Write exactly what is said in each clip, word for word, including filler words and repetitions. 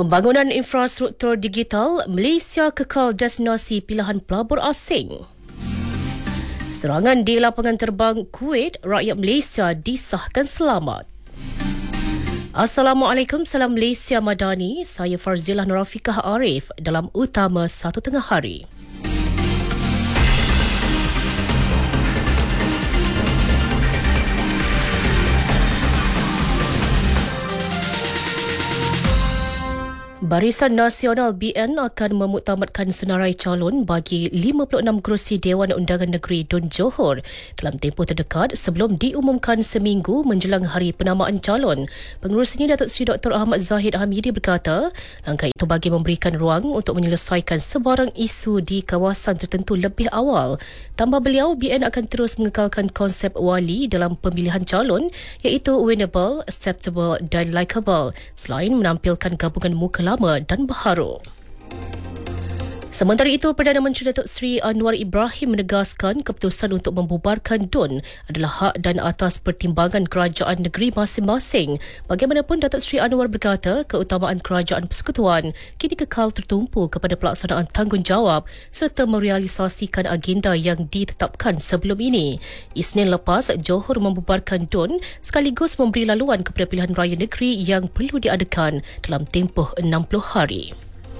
Pembangunan infrastruktur digital, Malaysia kekal destinasi pilihan pelabur asing. Serangan di lapangan terbang Kuwait, rakyat Malaysia disahkan selamat. Assalamualaikum, salam Malaysia Madani. Saya Farzilah Nurafikah Arif dalam Utama Satu Tengah Hari. Barisan Nasional B N akan memuktamadkan senarai calon bagi lima puluh enam kerusi Dewan Undangan Negeri Dun Johor dalam tempoh terdekat sebelum diumumkan seminggu menjelang hari penamaan calon. Pengurus ini Datuk Seri Doktor Ahmad Zahid Hamidi berkata, langkah itu bagi memberikan ruang untuk menyelesaikan sebarang isu di kawasan tertentu lebih awal. Tambah beliau, B N akan terus mengekalkan konsep wali dalam pemilihan calon iaitu winnable, acceptable dan likeable selain menampilkan gabungan muka lama dan baharu. Sementara itu, Perdana Menteri Datuk Seri Anwar Ibrahim menegaskan keputusan untuk membubarkan D U N adalah hak dan atas pertimbangan kerajaan negeri masing-masing. Bagaimanapun, Datuk Seri Anwar berkata keutamaan kerajaan persekutuan kini kekal tertumpu kepada pelaksanaan tanggungjawab serta merealisasikan agenda yang ditetapkan sebelum ini. Isnin lepas, Johor membubarkan D U N sekaligus memberi laluan kepada pilihan raya negeri yang perlu diadakan dalam tempoh enam puluh hari.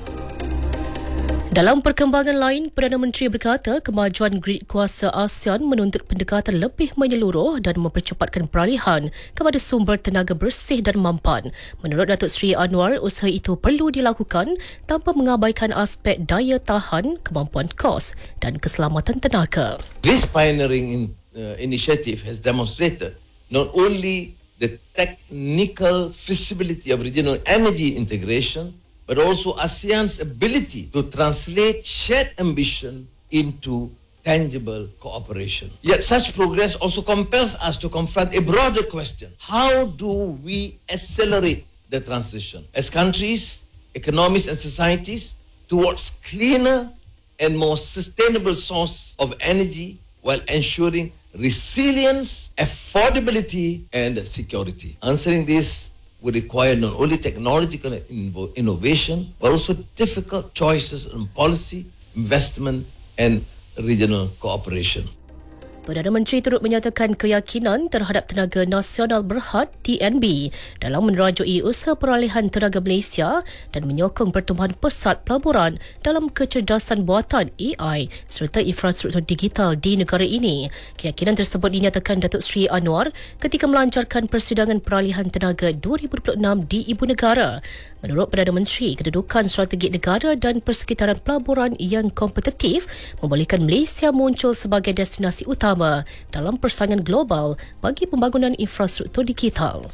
Dalam perkembangan lain, Perdana Menteri berkata kemajuan grid kuasa ASEAN menuntut pendekatan lebih menyeluruh dan mempercepatkan peralihan kepada sumber tenaga bersih dan mampan. Menurut Datuk Seri Anwar, usaha itu perlu dilakukan tanpa mengabaikan aspek daya tahan, kemampuan kos dan keselamatan tenaga. This pioneering in, uh, initiative has demonstrated not only the technical feasibility of regional energy integration, but also ASEAN's ability to translate shared ambition into tangible cooperation. Yet such progress also compels us to confront a broader question. How do we accelerate the transition as countries, economies and societies towards cleaner and more sustainable source of energy while ensuring resilience, affordability and security? Answering this would require not only technological inno- innovation, but also difficult choices on policy, investment and regional cooperation. Perdana Menteri turut menyatakan keyakinan terhadap tenaga nasional berhad T N B dalam menerajui usaha peralihan tenaga Malaysia dan menyokong pertumbuhan pesat pelaburan dalam kecerdasan buatan A I serta infrastruktur digital di negara ini. Keyakinan tersebut dinyatakan Datuk Seri Anwar ketika melancarkan persidangan peralihan tenaga dua ribu dua puluh enam di Ibu Negara. Menurut Perdana Menteri, kedudukan strategik negara dan persekitaran pelaburan yang kompetitif membolehkan Malaysia muncul sebagai destinasi utama dalam persaingan global bagi pembangunan infrastruktur digital.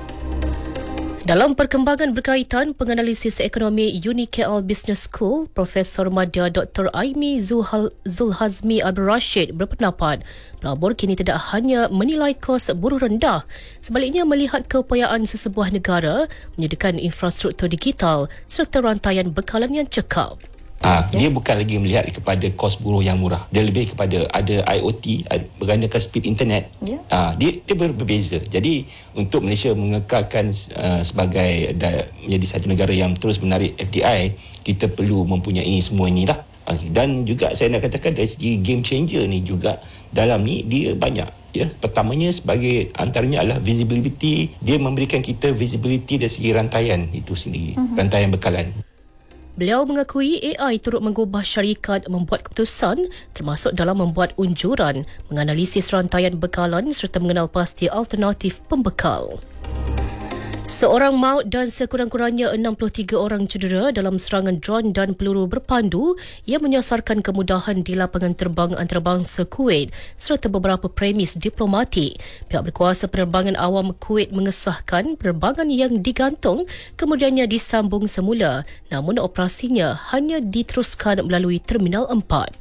Dalam perkembangan berkaitan, penganalisis ekonomi Uni K L Business School, Profesor Madya Doktor Aimi Zuhal, Zulhazmi Abdul Rashid berpendapat pelabur kini tidak hanya menilai kos buruh rendah, sebaliknya melihat keupayaan sesebuah negara menyediakan infrastruktur digital serta rantaian bekalan yang cekap. Ha, dia bukan lagi melihat kepada kos buruh yang murah. Dia lebih kepada ada I O T, bergandakan speed internet. Yeah. Ha, dia, dia berbeza. Jadi untuk Malaysia mengekalkan uh, sebagai da, menjadi satu negara yang terus menarik F D I, kita perlu mempunyai semua ini lah. Dan juga saya nak katakan dari segi game changer ni juga dalam ni dia banyak. Ya, pertamanya sebagai antaranya adalah visibility. Dia memberikan kita visibility dari segi rantaian itu sendiri, uh-huh. rantaian bekalan. Beliau mengakui A I turut mengubah syarikat membuat keputusan termasuk dalam membuat unjuran, menganalisis rantaian bekalan serta mengenal pasti alternatif pembekal. Seorang maut dan sekurang-kurangnya enam puluh tiga orang cedera dalam serangan dron dan peluru berpandu yang menyasarkan kemudahan di lapangan terbang antarabangsa Kuwait serta beberapa premis diplomatik. Pihak berkuasa penerbangan awam Kuwait mengesahkan penerbangan yang digantung kemudiannya disambung semula, namun operasinya hanya diteruskan melalui Terminal empat.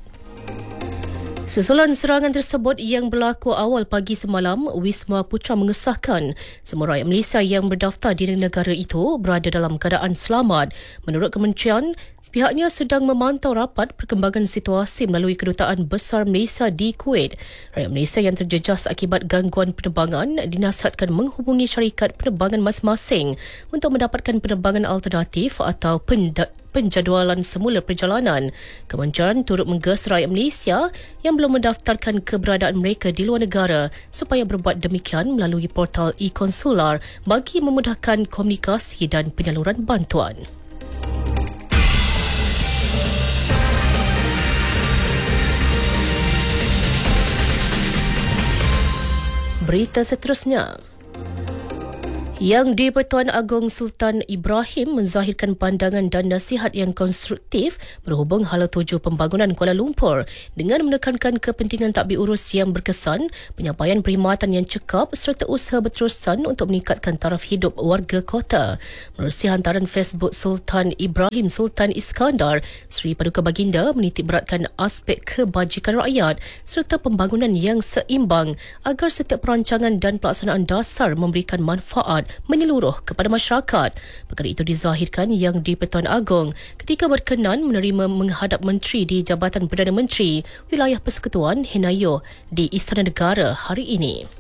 Susulan serangan tersebut yang berlaku awal pagi semalam, Wisma Putra mengesahkan semua rakyat Malaysia yang berdaftar di negara itu berada dalam keadaan selamat. Menurut Kementerian, Pihaknya sedang memantau rapat perkembangan situasi melalui Kedutaan Besar Malaysia di Kuwait. Rakyat Malaysia yang terjejas akibat gangguan penerbangan dinasihatkan menghubungi syarikat penerbangan masing-masing untuk mendapatkan penerbangan alternatif atau penda- penjadualan semula perjalanan. Kementerian turut mengges rakyat Malaysia yang belum mendaftarkan keberadaan mereka di luar negara supaya berbuat demikian melalui portal e-konsular bagi memudahkan komunikasi dan penyaluran bantuan. Berita seterusnya. Yang di-Pertuan Agong Sultan Ibrahim menzahirkan pandangan dan nasihat yang konstruktif berhubung hala tuju pembangunan Kuala Lumpur dengan menekankan kepentingan tadbir urus yang berkesan, penyampaian perkhidmatan yang cekap serta usaha berterusan untuk meningkatkan taraf hidup warga kota. Menerusi hantaran Facebook Sultan Ibrahim Sultan Iskandar, Seri Paduka Baginda menitikberatkan aspek kebajikan rakyat serta pembangunan yang seimbang agar setiap perancangan dan pelaksanaan dasar memberikan manfaat menyeluruh kepada masyarakat. Perkara itu dizahirkan Yang di-Pertuan Agong ketika berkenan menerima menghadap Menteri di Jabatan Perdana Menteri Wilayah Persekutuan Henayo di Istana Negara hari ini.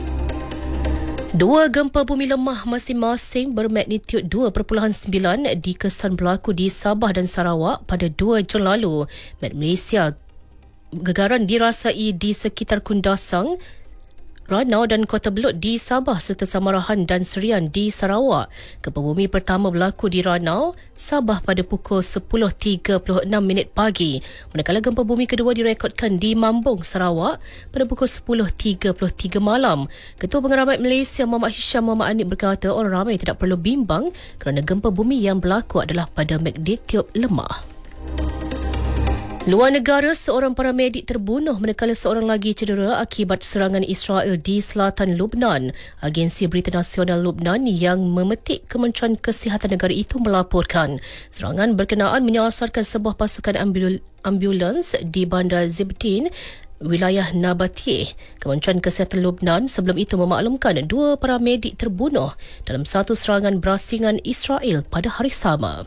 Dua gempa bumi lemah masing-masing bermagnitud dua perpuluhan sembilan dikesan berlaku di Sabah dan Sarawak pada dua Jun lalu. Met Malaysia gegaran dirasai di sekitar Kundasang, Ranau dan Kota Belud di Sabah serta Samarahan dan Serian di Sarawak. Gempa bumi pertama berlaku di Ranau, Sabah pada pukul sepuluh tiga puluh enam minit pagi. Manakala gempa bumi kedua direkodkan di Mambung, Sarawak pada pukul sepuluh tiga puluh tiga malam. Ketua Pengaramat Malaysia Muhammad Hisham Muhammad Anik berkata orang ramai tidak perlu bimbang kerana gempa bumi yang berlaku adalah pada magnitud lemah. Luar negara, seorang paramedik terbunuh manakala seorang lagi cedera akibat serangan Israel di selatan Lubnan. Agensi Berita Nasional Lubnan yang memetik Kementerian Kesihatan negara itu melaporkan serangan berkenaan menyasarkan sebuah pasukan ambul- ambulans di Bandar Zibtin, wilayah Nabatiyeh. Kementerian Kesihatan Lubnan sebelum itu memaklumkan dua paramedik terbunuh dalam satu serangan berasingan Israel pada hari sama.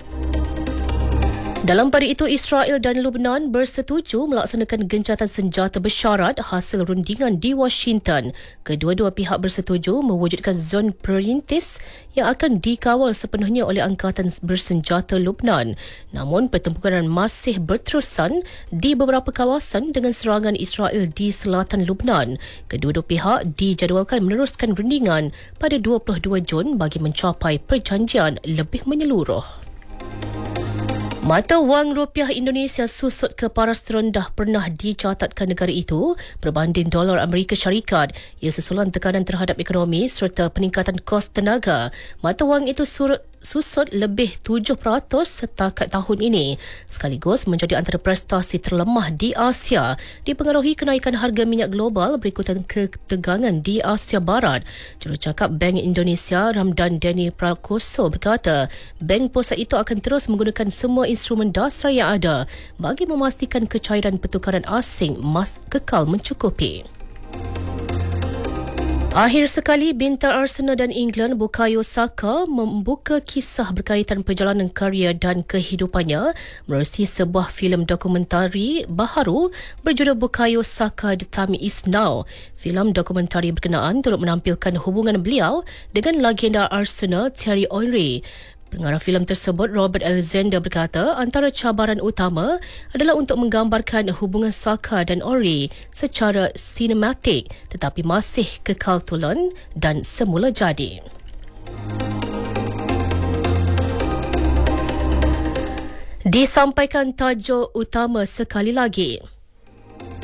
Dalam pada itu, Israel dan Lubnan bersetuju melaksanakan gencatan senjata bersyarat hasil rundingan di Washington. Kedua-dua pihak bersetuju mewujudkan zon perintis yang akan dikawal sepenuhnya oleh Angkatan Bersenjata Lubnan. Namun, pertempuran masih berterusan di beberapa kawasan dengan serangan Israel di selatan Lubnan. Kedua-dua pihak dijadualkan meneruskan rundingan pada dua puluh dua Jun bagi mencapai perjanjian lebih menyeluruh. Mata wang rupiah Indonesia susut ke paras terendah pernah dicatatkan negara itu berbanding dolar Amerika Syarikat. Ia susulan tekanan terhadap ekonomi serta peningkatan kos tenaga. Mata wang itu surut susut lebih tujuh peratus setakat tahun ini, sekaligus menjadi antara prestasi terlemah di Asia dipengaruhi kenaikan harga minyak global berikutan ketegangan di Asia Barat. Jurucakap Bank Indonesia Ramdan Deni Prakoso berkata, bank pusat itu akan terus menggunakan semua instrumen dasar yang ada bagi memastikan kecairan pertukaran asing mas kekal mencukupi. Akhir sekali, bintang Arsenal dan England Bukayo Saka membuka kisah berkaitan perjalanan karier dan kehidupannya menerusi sebuah filem dokumentari baharu berjudul Bukayo Saka The Time Is Now. Filem dokumentari berkenaan turut menampilkan hubungan beliau dengan legenda Arsenal Thierry Henry. Pengarah filem tersebut, Robert Alexander, berkata antara cabaran utama adalah untuk menggambarkan hubungan Saka dan Ori secara sinematik tetapi masih kekal tulen dan semula jadi. Disampaikan tajuk utama sekali lagi.